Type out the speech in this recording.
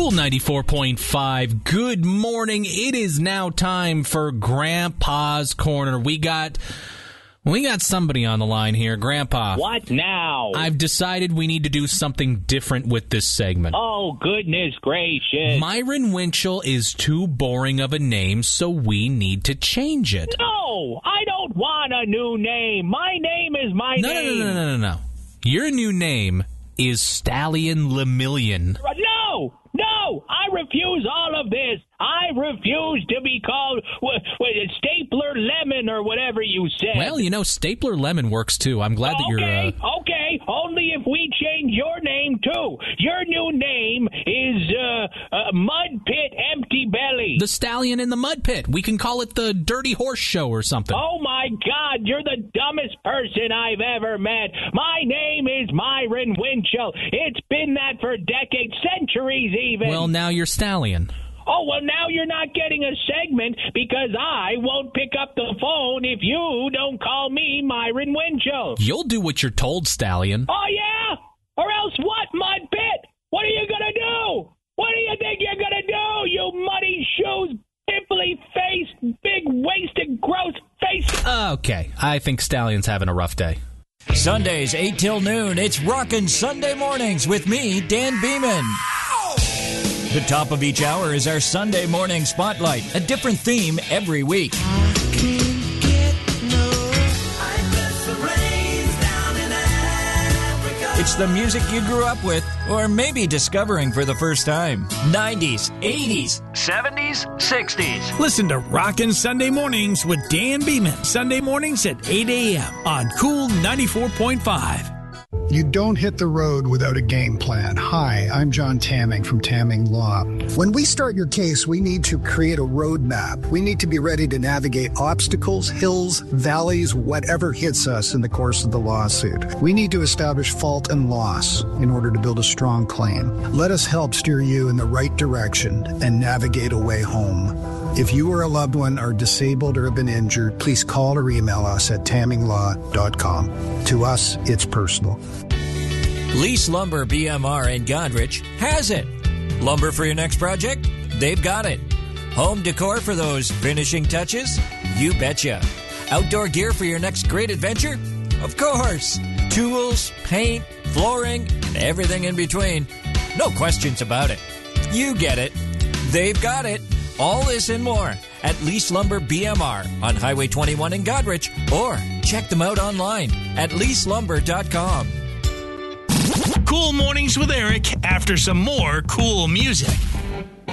Cool 94.5. Good morning. It is now time for Grandpa's Corner. We got somebody on the line here. Grandpa. What now? I've decided we need to do something different with this segment. Oh, goodness gracious. Myron Winchell is too boring of a name, so we need to change it. No, I don't want a new name. My name is my name. No. Your new name is Stallion Lemillion. No, I refuse all of this. I refuse to be called Stapler Lemon or whatever you said. Well, Stapler Lemon works too. I'm glad that you're... Okay, only if we change your name too. Your new name is Mud Pit Empty Belly. The Stallion in the Mud Pit. We can call it the Dirty Horse Show or something. Oh my God, you're the dumbest person I've ever met. My name is Myron Winchell. It's been that for decades, centuries even. Well, now you're Stallion. Oh, well, now you're not getting a segment because I won't pick up the phone if you don't call me Myron Winchell. You'll do what you're told, Stallion. Oh, yeah? Or else what, Mud Pit? What are you going to do? What do you think you're going to do, you muddy shoes, pimply-faced, big-waisted, gross face? Okay, I think Stallion's having a rough day. Sundays, 8 till noon, it's Rockin' Sunday Mornings with me, Dan Beeman. The top of each hour is our Sunday morning spotlight, a different theme every week. It's the music you grew up with, or maybe discovering for the first time. 90s, 80s, 70s, 60s. Listen to Rockin' Sunday Mornings with Dan Beeman. Sunday mornings at 8 a.m. on Cool 94.5. You don't hit the road without a game plan. Hi, I'm John Tamming from Tamming Law. When we start your case, we need to create a roadmap. We need to be ready to navigate obstacles, hills, valleys, whatever hits us in the course of the lawsuit. We need to establish fault and loss in order to build a strong claim. Let us help steer you in the right direction and navigate a way home. If you or a loved one are disabled or have been injured, please call or email us at tamminglaw.com. To us, it's personal. Lease Lumber BMR in Godrich has it. Lumber for your next project? They've got it. Home decor for those finishing touches? You betcha. Outdoor gear for your next great adventure? Of course. Tools, paint, flooring, and everything in between. No questions about it. You get it. They've got it. All this and more at Lease Lumber BMR on Highway 21 in Godrich, or check them out online at leaselumber.com. Cool Mornings with Eric after some more cool music.